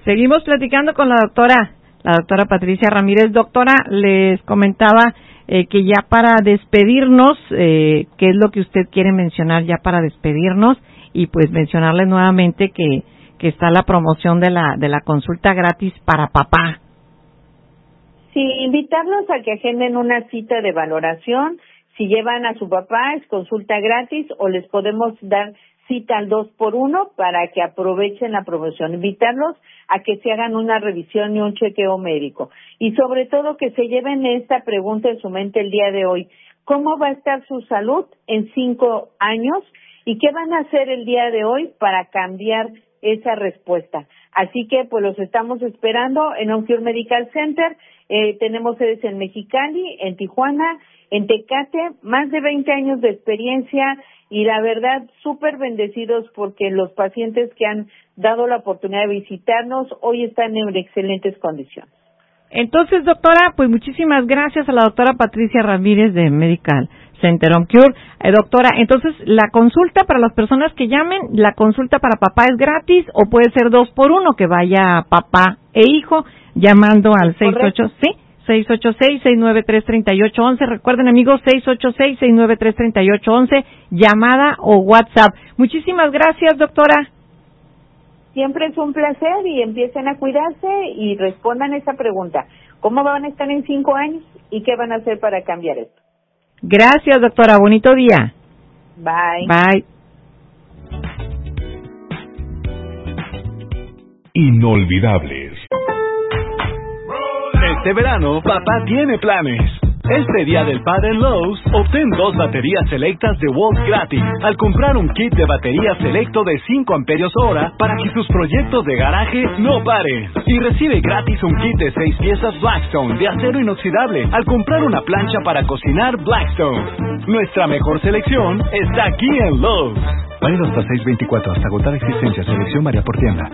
Seguimos platicando con la doctora Patricia Ramírez. Doctora, les comentaba que ya para despedirnos, ¿qué es lo que usted quiere mencionar ya para despedirnos? Y pues mencionarles nuevamente que está la promoción de la consulta gratis para papá. Sí, invitarlos a que agenden una cita de valoración. Si llevan a su papá, es consulta gratis, o les podemos dar cita al 2x1 para que aprovechen la promoción. Invitarlos a que se hagan una revisión y un chequeo médico. Y sobre todo que se lleven esta pregunta en su mente el día de hoy. ¿Cómo va a estar su salud en 5 años? ¿Y qué van a hacer el día de hoy para cambiar esa respuesta? Así que pues los estamos esperando en OnCure Medical Center. Tenemos sedes en Mexicali, en Tijuana, en Tecate, más de 20 años de experiencia y la verdad súper bendecidos porque los pacientes que han dado la oportunidad de visitarnos hoy están en excelentes condiciones. Entonces, doctora, pues muchísimas gracias a la doctora Patricia Ramírez de Medical Center OnCure. Doctora, entonces la consulta para las personas que llamen, la consulta para papá es gratis o puede ser 2x1, que vaya papá e hijo llamando al 686-693-3811. Recuerden, amigos, 686-693-3811, llamada o WhatsApp. Muchísimas gracias, doctora. Siempre es un placer y empiecen a cuidarse y respondan esa pregunta. ¿Cómo van a estar en 5 años y qué van a hacer para cambiar esto? Gracias, doctora. Bonito día. Bye. Bye. Inolvidables. Este verano, papá tiene planes. Este día del padre en Lowe's, obtén 2 baterías selectas de Volt gratis al comprar un kit de batería selecto de 5 amperios hora para que tus proyectos de garaje no paren. Y recibe gratis un kit de 6 piezas Blackstone de acero inoxidable al comprar una plancha para cocinar Blackstone. Nuestra mejor selección está aquí en Lowe's. Válido hasta 6/24, hasta agotar existencia. Selección varía por tienda.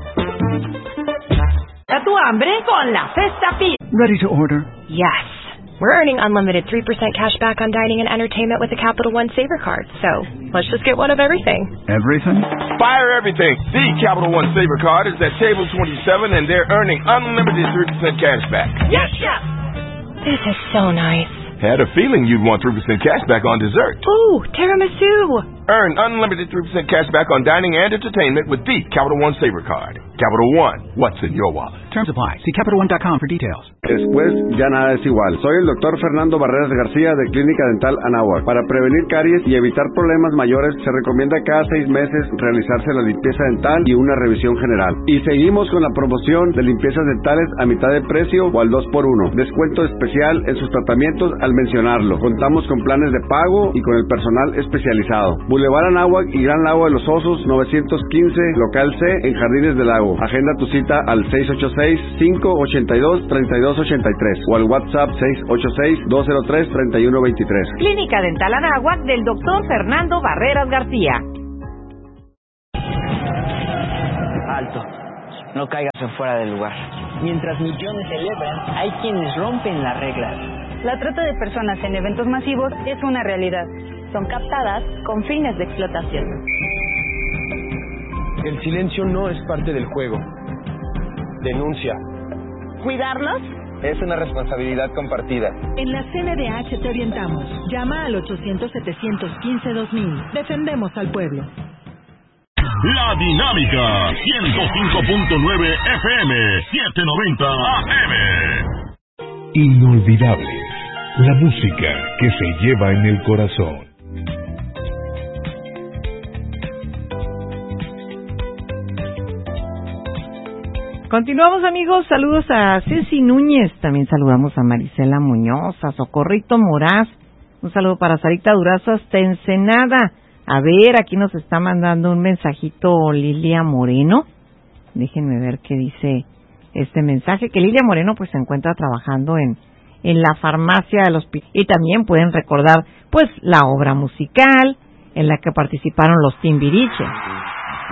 ¿A tu hambre con la Cesta Fit? Ready to order? Yes. We're earning unlimited 3% cash back on dining and entertainment with the Capital One Saver Card. So, let's just get one of everything. Everything? Fire everything. The Capital One Saver Card is at table 27 and they're earning unlimited 3% cash back. Yes, chef! This is so nice. Had a feeling you'd want 3% cash back on dessert. Ooh, tiramisu! Earn unlimited 3% cash back on dining and entertainment with the Capital One Saver Card. Capital One, what's in your wallet? Terms apply. See CapitalOne.com for details. Después ya nada es igual. Soy el doctor Fernando Barreras García de Clínica Dental Anáhuac. Para prevenir caries y evitar problemas mayores, se recomienda cada 6 meses realizarse la limpieza dental y una revisión general. Y seguimos con la promoción de limpiezas dentales a mitad de precio o al 2x1. Descuento especial en sus tratamientos al mencionarlo. Contamos con planes de pago y con el personal especializado. Boulevard Anáhuac y Gran Lago de los Osos, 915, local C, en Jardines del Lago. Agenda tu cita al 686-582-3283 o al WhatsApp 686-203-3123. Clínica Dental Anáhuac del doctor Fernando Barreras García. Alto, no caigas fuera del lugar. Mientras millones celebran, hay quienes rompen las reglas. La trata de personas en eventos masivos es una realidad. Son captadas con fines de explotación. El silencio no es parte del juego. Denuncia. ¿Cuidarlos? Es una responsabilidad compartida. En la CNDH te orientamos. Llama al 800-715-2000. Defendemos al pueblo. La Dinámica 105.9 FM 790 AM. Inolvidables. La música que se lleva en el corazón. Continuamos, amigos. Saludos a Ceci Núñez. También saludamos a Marisela Muñoz, a Socorrito Moraz. Un saludo para Sarita Durazo hasta Ensenada. A ver, aquí nos está mandando un mensajito Lilia Moreno. Déjenme ver qué dice este mensaje. Que Lilia Moreno pues se encuentra trabajando en la farmacia del hospital. Y también pueden recordar pues la obra musical en la que participaron los Timbiriche.